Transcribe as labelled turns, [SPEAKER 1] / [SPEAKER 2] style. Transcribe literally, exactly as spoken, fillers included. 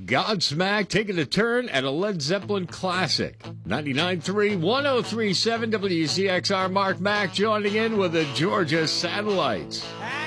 [SPEAKER 1] Godsmack taking a turn at a Led Zeppelin classic. ninety-nine point three, one oh three point seven W C X R. Mark Mack joining in with the Georgia Satellites.